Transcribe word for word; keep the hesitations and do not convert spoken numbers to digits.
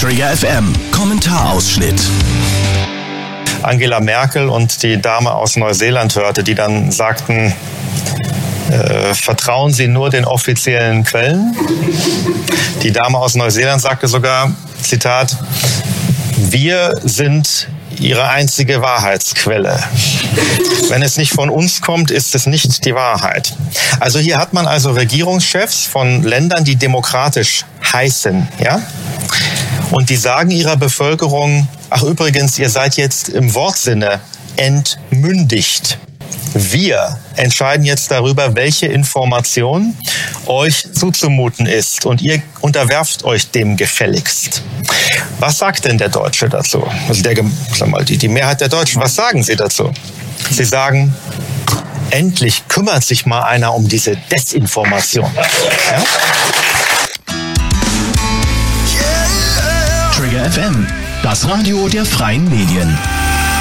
Trigger F M, Kommentarausschnitt. Angela Merkel und die Dame aus Neuseeland hörte, die dann sagten, äh, vertrauen Sie nur den offiziellen Quellen? Die Dame aus Neuseeland sagte sogar, Zitat, wir sind Ihre einzige Wahrheitsquelle. Wenn es nicht von uns kommt, ist es nicht die Wahrheit. Also hier hat man also Regierungschefs von Ländern, die demokratisch heißen, ja? Und die sagen ihrer Bevölkerung, ach übrigens, ihr seid jetzt im Wortsinne entmündigt. Wir entscheiden jetzt darüber, welche Information euch zuzumuten ist. Und ihr unterwerft euch dem gefälligst. Was sagt denn der Deutsche dazu? Also der, sag mal, die, die Mehrheit der Deutschen, was sagen sie dazu? Sie sagen, endlich kümmert sich mal einer um diese Desinformation. Ja? Trigger F M, das Radio der freien Medien.